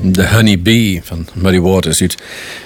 The Honey Bee van Muddy Waters uit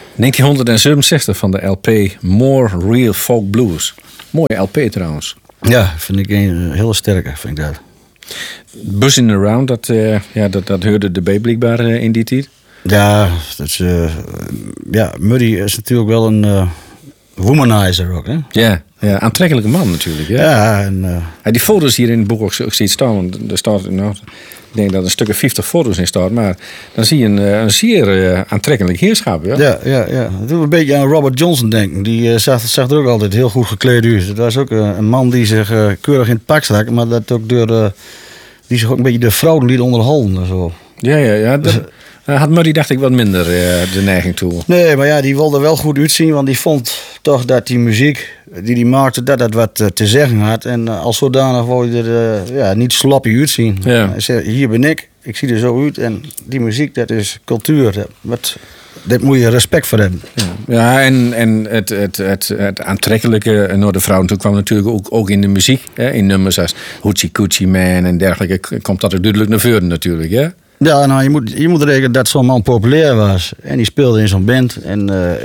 1967 van de LP More Real Folk Blues. Mooie LP trouwens. Ja, vind ik een hele sterke, vind ik dat. Buzzing Around, dat hoorde de B blijkbaar in die tijd. Ja, dat is, Muddy is natuurlijk wel een womanizer ook, hè? Ja, aantrekkelijke man natuurlijk. Ja. Ja, en... Die foto's hier in het boek ook ziet staan, want er staat, ik denk dat er een stuk of 50 foto's in staan, maar dan zie je een zeer aantrekkelijk heerschap. Ja. Ja. Dat doet een beetje aan Robert Johnson denken. Die zag er ook altijd heel goed gekleed uit. Dat was ook een man die zich keurig in het pak stak, maar dat ook die zich ook een beetje de vrouwen liet onderhouden. Zo. Ja. Had Muddy, dacht ik, wat minder de neiging toe. Nee, maar ja, die wilde wel goed uitzien, want die vond toch dat die muziek die hij maakte, dat wat te zeggen had. En als zodanig wou je er niet sloppy uitzien. Ja. Hij zei, hier ben ik zie er zo uit. En die muziek, dat is cultuur. Dat moet je respect voor hebben. Ja, en het aantrekkelijke naar de vrouw kwam natuurlijk ook in de muziek. Hè, in nummers als Hoochie Coochie Man en dergelijke komt dat ook duidelijk naar voren natuurlijk. Hè? Ja, nou, je moet rekenen dat zo'n man populair was. En die speelde in zo'n band. En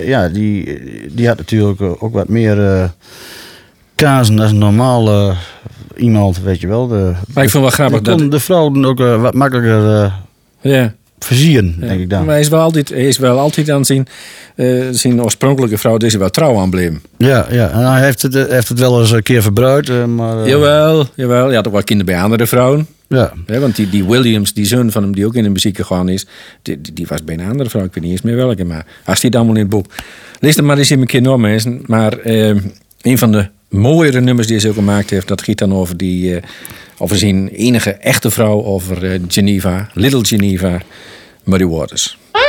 die had natuurlijk ook wat meer kazen dan een normaal iemand, weet je wel. Maar ik vond wel grappig dat... de vrouwen ook wat makkelijker versieren, denk ik dan. Maar hij is wel altijd aan zijn oorspronkelijke vrouw, die is wel trouw aan bleef. Ja, en hij heeft het wel eens een keer verbruikt. Maar, Jawel. Hij had ook wel kinderen bij andere vrouwen. Ja. Want die Williams, die zoon van hem die ook in de muziek gegaan is, die was bij een andere vrouw. Ik weet niet eens meer welke, maar hij staat allemaal in het boek. Lees het maar eens een keer nog mensen. Maar een van de mooiere nummers die hij zo gemaakt heeft, dat gaat dan over zijn enige echte vrouw, over Geneva, Little Geneva, Muddy Waters.